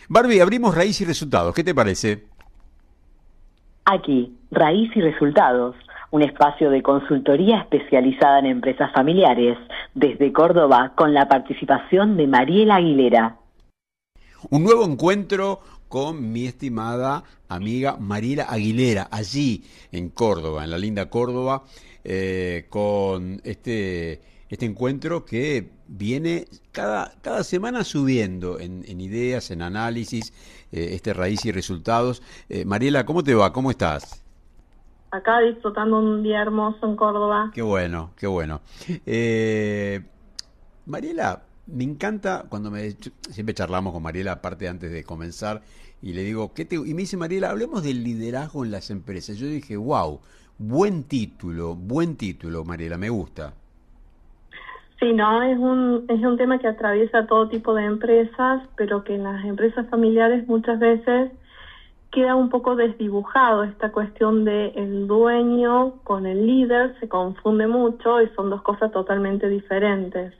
Barbie, abrimos Raíz y Resultados. ¿Qué te parece? Aquí, Raíz y Resultados, un espacio de consultoría especializada en empresas familiares, desde Córdoba, con la participación de Mariela Aguilera. Un nuevo encuentro con mi estimada amiga Mariela Aguilera, allí en Córdoba, en la linda Córdoba, con este encuentro que viene cada semana subiendo en ideas, en análisis, este Raíz y Resultados. Mariela, ¿cómo te va? ¿Cómo estás? Acá disfrutando un día hermoso en Córdoba. Qué bueno, qué bueno. Eh, Mariela, me encanta cuando siempre charlamos con Mariela, aparte antes de comenzar, y le digo, y me dice Mariela, hablemos del liderazgo en las empresas. Yo dije, wow, buen título, Mariela, me gusta. Sí, no, es un tema que atraviesa todo tipo de empresas, pero que en las empresas familiares muchas veces queda un poco desdibujado esta cuestión de el dueño con el líder, se confunde mucho y son dos cosas totalmente diferentes.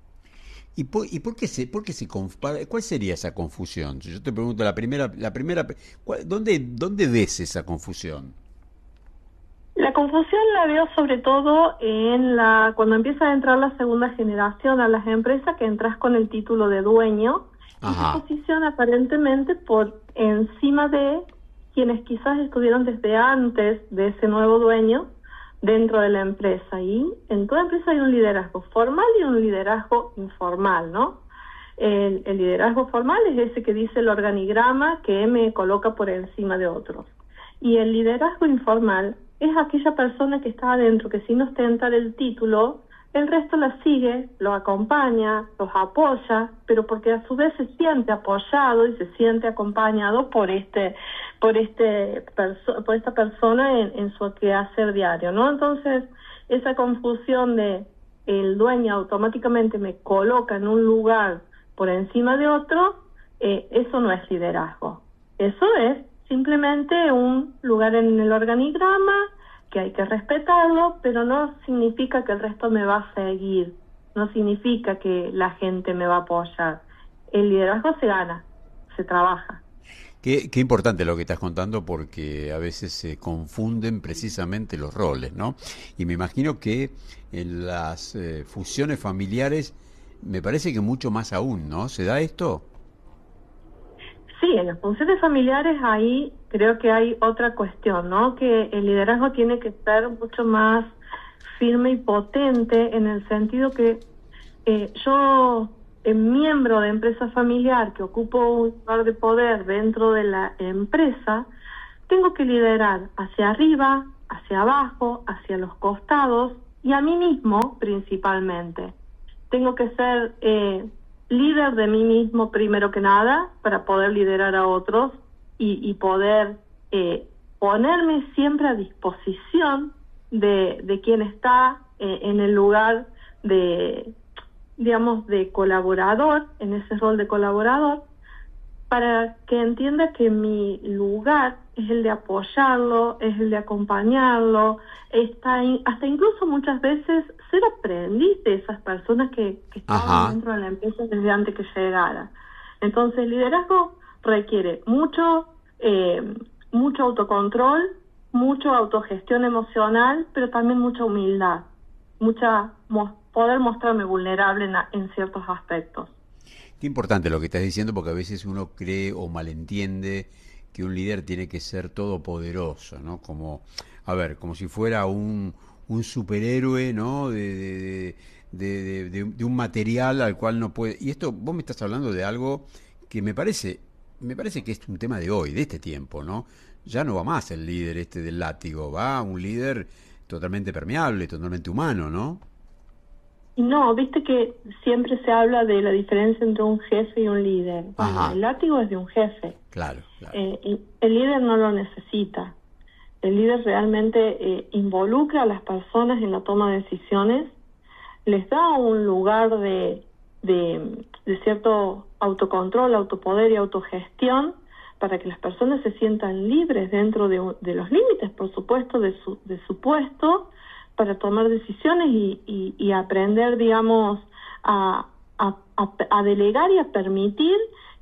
¿Cuál sería esa confusión? Si yo te pregunto ¿dónde ves esa confusión? La confusión la veo sobre todo cuando empieza a entrar la segunda generación a las empresas, que entras con el título de dueño y se Ajá. posiciona aparentemente por encima de quienes quizás estuvieron desde antes de ese nuevo dueño dentro de la empresa. Y en toda empresa hay un liderazgo formal y un liderazgo informal, ¿no? El liderazgo formal es ese que dice el organigrama que me coloca por encima de otros. Y el liderazgo informal es aquella persona que está adentro, que sin ostentar el título, el resto la sigue, lo acompaña, los apoya, pero porque a su vez se siente apoyado y se siente acompañado por esta persona en su quehacer diario, ¿no? Entonces, esa confusión de el dueño automáticamente me coloca en un lugar por encima de otro, eso no es liderazgo. Eso es simplemente un lugar en el organigrama que hay que respetarlo, pero no significa que el resto me va a seguir, no significa que la gente me va a apoyar. El liderazgo se gana, se trabaja. Qué importante lo que estás contando porque a veces se confunden precisamente los roles, ¿no? Y me imagino que en las fusiones familiares me parece que mucho más aún, ¿no? ¿Se da esto? Sí, en las funciones familiares ahí creo que hay otra cuestión, ¿no? Que el liderazgo tiene que ser mucho más firme y potente en el sentido que yo, miembro de empresa familiar que ocupo un lugar de poder dentro de la empresa, tengo que liderar hacia arriba, hacia abajo, hacia los costados y a mí mismo principalmente. Tengo que ser líder de mí mismo primero que nada para poder liderar a otros y poder ponerme siempre a disposición de quien está en el lugar de, digamos, de colaborador, en ese rol de colaborador, para que entienda que mi lugar es el de apoyarlo, es el de acompañarlo, hasta incluso muchas veces ser aprendiz de esas personas que estaban Ajá. dentro de la empresa desde antes que llegara. Entonces, el liderazgo requiere mucho autocontrol, mucho autogestión emocional, pero también mucha humildad, poder mostrarme vulnerable en ciertos aspectos. Qué importante lo que estás diciendo porque a veces uno cree o malentiende que un líder tiene que ser todopoderoso, ¿no? Como si fuera un superhéroe, ¿no? De un material al cual no puede. Y esto, vos me estás hablando de algo que me parece que es un tema de hoy, de este tiempo, ¿no? Ya no va más el líder este del látigo, va un líder totalmente permeable, totalmente humano, ¿no? Y no, viste que siempre se habla de la diferencia entre un jefe y un líder. Bueno, Ajá, el látigo es de un jefe. claro, claro. Y el líder no lo necesita. El líder realmente involucra a las personas en la toma de decisiones, les da un lugar de cierto autocontrol, autopoder y autogestión para que las personas se sientan libres dentro de los límites, por supuesto, de su puesto, para tomar decisiones y aprender, digamos, a delegar y a permitir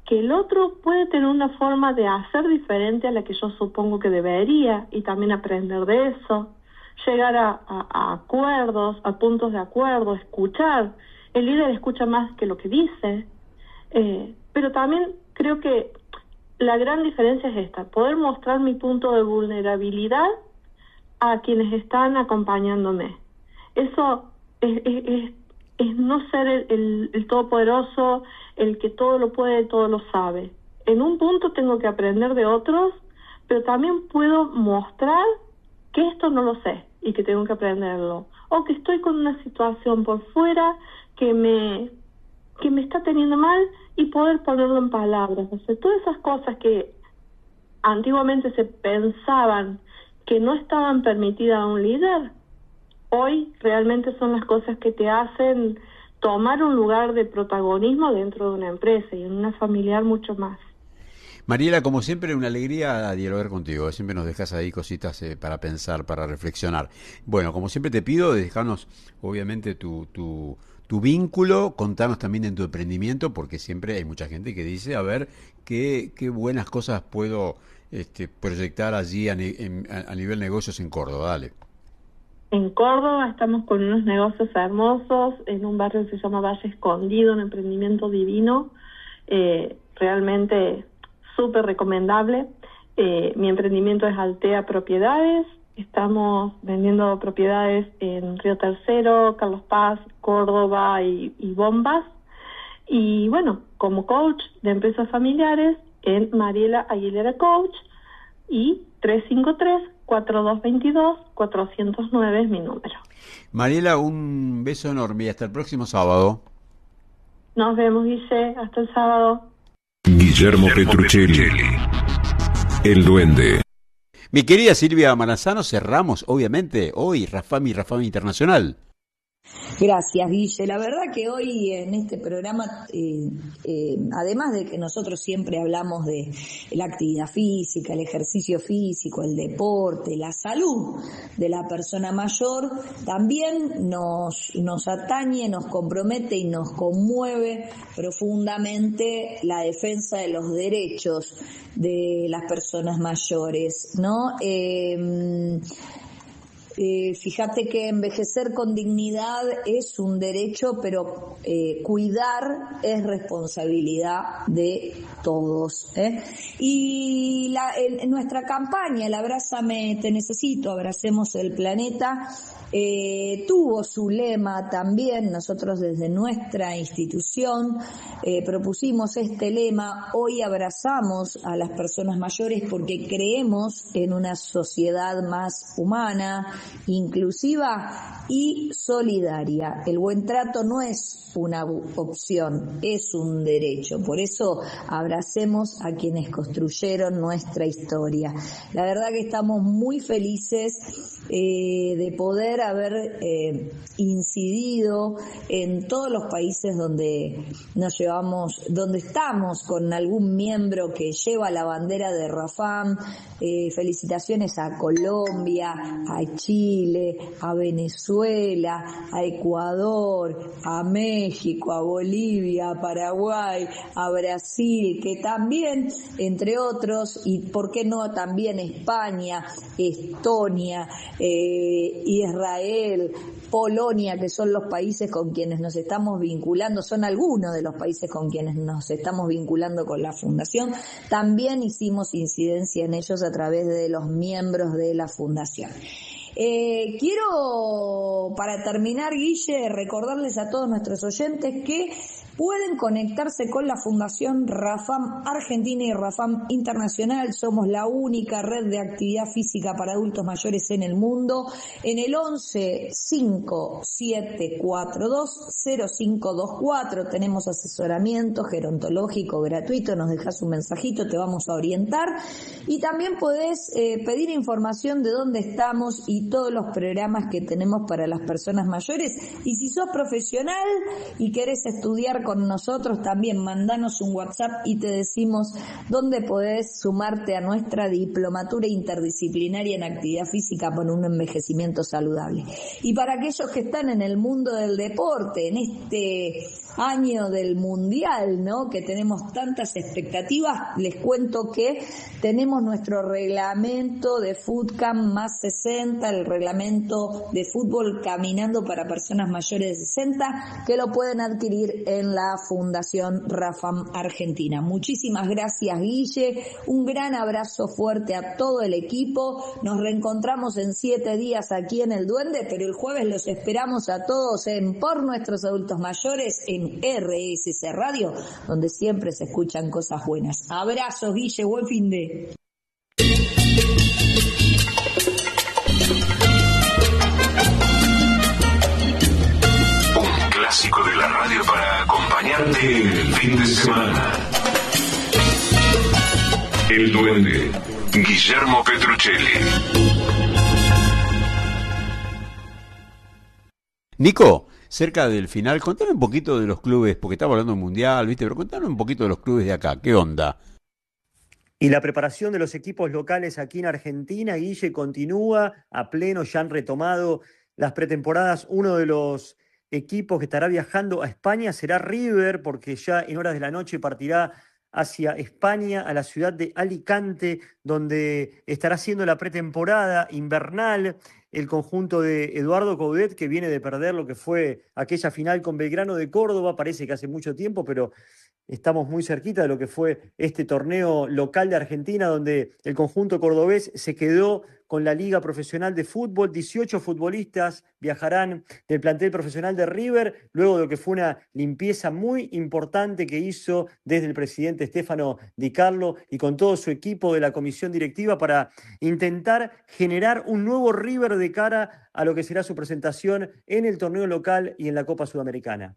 que el otro puede tener una forma de hacer diferente a la que yo supongo que debería, y también aprender de eso, llegar a acuerdos, a puntos de acuerdo, escuchar. El líder escucha más que lo que dice, pero también creo que la gran diferencia es esta: poder mostrar mi punto de vulnerabilidad a quienes están acompañándome. Eso es no ser el todopoderoso, el que todo lo puede, todo lo sabe. En un punto tengo que aprender de otros, pero también puedo mostrar que esto no lo sé y que tengo que aprenderlo, o que estoy con una situación por fuera que me está teniendo mal, y poder ponerlo en palabras. O sea, todas esas cosas que antiguamente se pensaban que no estaban permitidas a un líder, hoy realmente son las cosas que te hacen tomar un lugar de protagonismo dentro de una empresa, y en una familiar mucho más. Mariela, como siempre, una alegría dialogar contigo. Siempre nos dejas ahí cositas para pensar, para reflexionar. Bueno, como siempre te pido, dejarnos obviamente tu vínculo, contarnos también en tu emprendimiento, porque siempre hay mucha gente que dice, a ver, qué buenas cosas puedo proyectar allí a nivel negocios en Córdoba. Dale. En Córdoba estamos con unos negocios hermosos, en un barrio que se llama Valle Escondido, un emprendimiento divino, realmente súper recomendable. Mi emprendimiento es Altea Propiedades. Estamos vendiendo propiedades en Río Tercero, Carlos Paz, Córdoba y Bombas. Y bueno, como coach de empresas familiares en Mariela Aguilera Coach, y 353-4222-409 es mi número. Mariela, un beso enorme y hasta el próximo sábado. Nos vemos, Guille. Hasta el sábado. Guillermo Petruccelli, el duende. Mi querida Silvia Maranzano, cerramos obviamente hoy Rafami Internacional. Gracias, Guille. La verdad que hoy en este programa, además de que nosotros siempre hablamos de la actividad física, el ejercicio físico, el deporte, la salud de la persona mayor, también nos atañe, nos compromete y nos conmueve profundamente la defensa de los derechos de las personas mayores, ¿no? Fíjate que envejecer con dignidad es un derecho, pero cuidar es responsabilidad de todos, ¿eh? Y en nuestra campaña, el Abrázame Te Necesito, Abracemos el Planeta, tuvo su lema también. Nosotros desde nuestra institución propusimos este lema: hoy abrazamos a las personas mayores porque creemos en una sociedad más humana, inclusiva y solidaria. El buen trato no es una opción, es un derecho. Por eso abracemos a quienes construyeron nuestra historia. La verdad que estamos muy felices de poder haber incidido en todos los países donde donde estamos con algún miembro que lleva la bandera de Rafam. Felicitaciones a Colombia, a Chile, a Venezuela, a Ecuador, a México, a Bolivia, a Paraguay, a Brasil, que también, entre otros, y por qué no también España, Estonia, Israel, Polonia, que son los países con quienes nos estamos vinculando, son algunos de los países con quienes nos estamos vinculando con la Fundación. También hicimos incidencia en ellos a través de los miembros de la Fundación. Quiero, para terminar, Guille, recordarles a todos nuestros oyentes que pueden conectarse con la Fundación Rafam Argentina y Rafam Internacional. Somos la única red de actividad física para adultos mayores en el mundo. En el 11-5742-0524 tenemos asesoramiento gerontológico gratuito. Nos dejas un mensajito, te vamos a orientar. Y también podés pedir información de dónde estamos y todos los programas que tenemos para las personas mayores. Y si sos profesional y querés estudiar con nosotros, también mandanos un WhatsApp y te decimos dónde podés sumarte a nuestra diplomatura interdisciplinaria en actividad física para un envejecimiento saludable. Y para aquellos que están en el mundo del deporte, en este año del Mundial, ¿no? Que tenemos tantas expectativas, les cuento que tenemos nuestro reglamento de FoodCamp más 60, el reglamento de fútbol caminando para personas mayores de 60, que lo pueden adquirir en la Fundación Rafam Argentina. Muchísimas gracias, Guille, un gran abrazo fuerte a todo el equipo, nos reencontramos en 7 días aquí en El Duende, pero el jueves los esperamos a todos en Por Nuestros Adultos Mayores en RSC Radio, donde siempre se escuchan cosas buenas. Abrazos, Guille, buen fin de... Un clásico de la radio para acompañarte en el fin de semana. El Duende, Guillermo Petruccelli. Nico, cerca del final, contame un poquito de los clubes, porque estaba hablando del Mundial, ¿viste? Pero contame un poquito de los clubes de acá, ¿qué onda? Y la preparación de los equipos locales aquí en Argentina, Guille, continúa a pleno, ya han retomado las pretemporadas. Uno de los equipos que estará viajando a España será River, porque ya en horas de la noche partirá hacia España, a la ciudad de Alicante, donde estará haciendo la pretemporada invernal. El conjunto de Eduardo Coudet, que viene de perder lo que fue aquella final con Belgrano de Córdoba, parece que hace mucho tiempo, pero estamos muy cerquita de lo que fue este torneo local de Argentina, donde el conjunto cordobés se quedó con la Liga Profesional de Fútbol. 18 futbolistas viajarán del plantel profesional de River, luego de lo que fue una limpieza muy importante que hizo desde el presidente Stefano Di Carlo y con todo su equipo de la comisión directiva para intentar generar un nuevo River de cara a lo que será su presentación en el torneo local y en la Copa Sudamericana.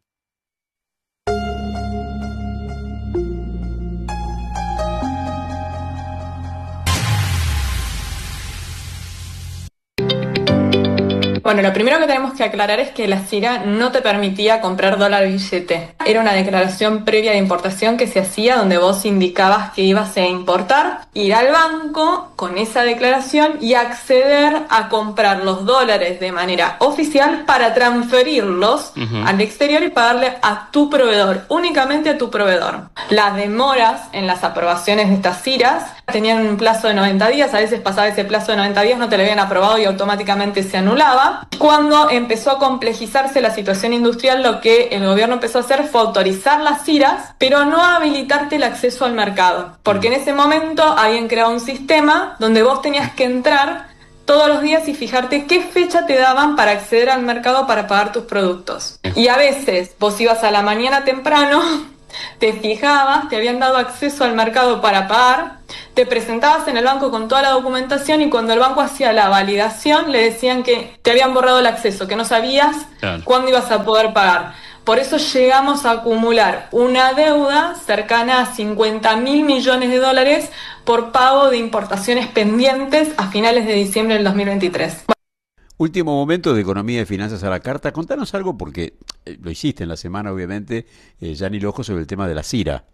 Bueno, lo primero que tenemos que aclarar es que la CIRA no te permitía comprar dólar billete. Era una declaración previa de importación que se hacía donde vos indicabas que ibas a importar, ir al banco con esa declaración y acceder a comprar los dólares de manera oficial para transferirlos al exterior y pagarle a tu proveedor, únicamente a tu proveedor. Las demoras en las aprobaciones de estas CIRAs tenían un plazo de 90 días, a veces pasaba ese plazo de 90 días, no te lo habían aprobado y automáticamente se anulaba. Cuando empezó a complejizarse la situación industrial, lo que el gobierno empezó a hacer fue autorizar las CIRAs, pero no habilitarte el acceso al mercado, porque en ese momento habían creado un sistema donde vos tenías que entrar todos los días y fijarte qué fecha te daban para acceder al mercado para pagar tus productos. Y a veces vos ibas a la mañana temprano, te fijabas, te habían dado acceso al mercado para pagar, te presentabas en el banco con toda la documentación y cuando el banco hacía la validación le decían que te habían borrado el acceso, que no sabías cuándo ibas a poder pagar. Por eso llegamos a acumular una deuda cercana a 50.000 millones de dólares por pago de importaciones pendientes a finales de diciembre del 2023. Último momento de Economía y Finanzas a la Carta. Contanos algo, porque lo hiciste en la semana, obviamente, Gianni Lojo, sobre el tema de la CIRA.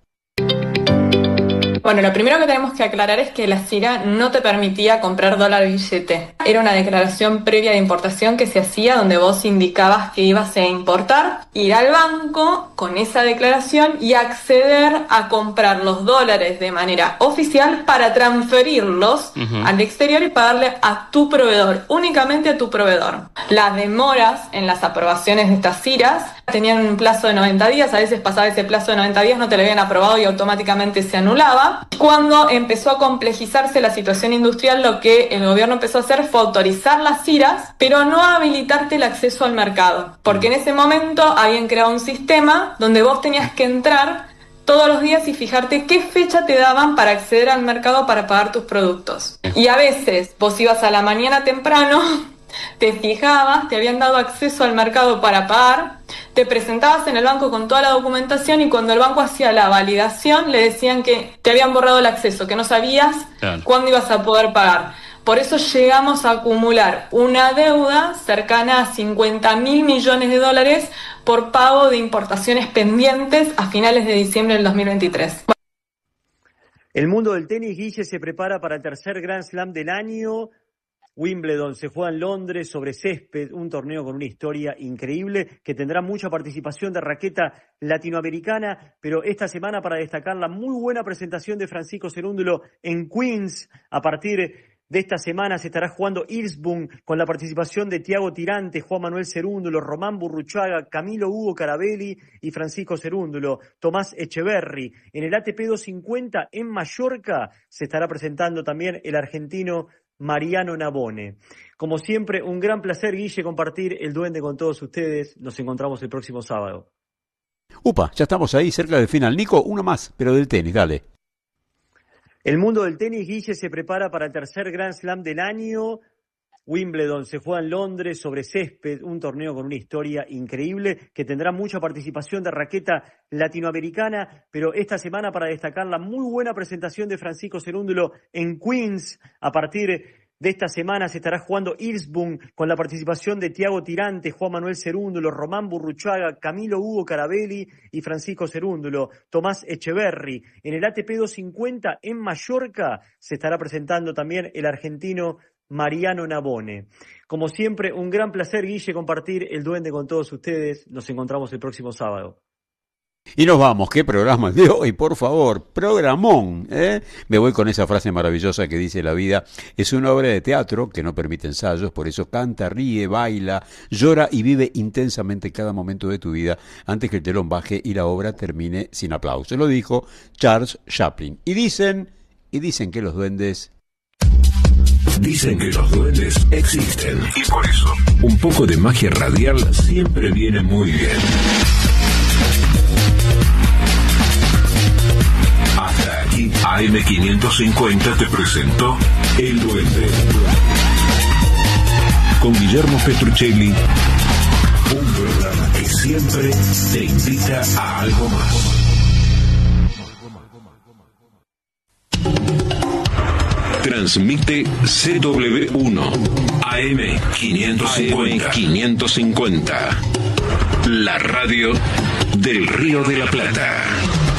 Bueno, lo primero que tenemos que aclarar es que la CIRA no te permitía comprar dólar billete. Era una declaración previa de importación que se hacía donde vos indicabas que ibas a importar, ir al banco con esa declaración y acceder a comprar los dólares de manera oficial para transferirlos al exterior y pagarle a tu proveedor, únicamente a tu proveedor. Las demoras en las aprobaciones de estas CIRAs tenían un plazo de 90 días, a veces pasaba ese plazo de 90 días, no te lo habían aprobado y automáticamente se anulaba. Cuando empezó a complejizarse la situación industrial, lo que el gobierno empezó a hacer fue autorizar las CIRAs, pero no habilitarte el acceso al mercado, porque en ese momento habían creado un sistema donde vos tenías que entrar todos los días y fijarte qué fecha te daban para acceder al mercado para pagar tus productos. Y a veces vos ibas a la mañana temprano, te fijabas, te habían dado acceso al mercado para pagar, te presentabas en el banco con toda la documentación y cuando el banco hacía la validación le decían que te habían borrado el acceso, que no sabías cuándo ibas a poder pagar. Por eso llegamos a acumular una deuda cercana a 50.000 millones de dólares por pago de importaciones pendientes a finales de diciembre del 2023. El mundo del tenis, Guille, se prepara para el tercer Grand Slam del año. Wimbledon se juega en Londres sobre césped, un torneo con una historia increíble que tendrá mucha participación de raqueta latinoamericana, pero esta semana para destacar la muy buena presentación de Francisco Cerúndulo en Queens. A partir de esta semana se estará jugando Hillsborough con la participación de Tiago Tirante, Juan Manuel Cerúndulo, Román Burruchaga, Camilo Hugo Carabelli y Francisco Cerúndulo, Tomás Echeverry. En el ATP 250 en Mallorca se estará presentando también el argentino Mariano Navone. Como siempre, un gran placer, Guille, compartir el Duende con todos ustedes. Nos encontramos el próximo sábado. Upa, ya estamos ahí cerca del final. Nico, una más, pero del tenis, dale. El mundo del tenis, Guille, se prepara para el tercer Grand Slam del año. Wimbledon se juega en Londres sobre césped, un torneo con una historia increíble que tendrá mucha participación de raqueta latinoamericana, pero esta semana para destacar la muy buena presentación de Francisco Cerúndulo en Queens. A partir de esta semana se estará jugando Hillsborough con la participación de Tiago Tirante, Juan Manuel Cerúndulo, Román Burruchaga, Camilo Hugo Carabelli y Francisco Cerúndulo, Tomás Echeverry. En el ATP 250 en Mallorca se estará presentando también el argentino Mariano Navone. Como siempre, un gran placer, Guille, compartir el Duende con todos ustedes. Nos encontramos el próximo sábado. Y nos vamos, qué programa el de hoy, por favor, programón, ¿eh? Me voy con esa frase maravillosa que dice: la vida es una obra de teatro que no permite ensayos, por eso canta, ríe, baila, llora y vive intensamente cada momento de tu vida antes que el telón baje y la obra termine sin aplauso. Lo dijo Charles Chaplin. Y dicen que los duendes... Dicen que los duendes existen y por eso un poco de magia radial siempre viene muy bien. Hasta aquí AM550 te presentó El Duende con Guillermo Petruccelli, un programa que siempre te invita a algo más. Transmite CW1 AM550, la radio del Río de la Plata.